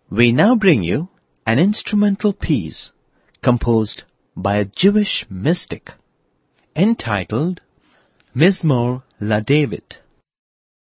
We now bring you an instrumental piece composed by a Jewish mystic entitled Mizmor LaDavid.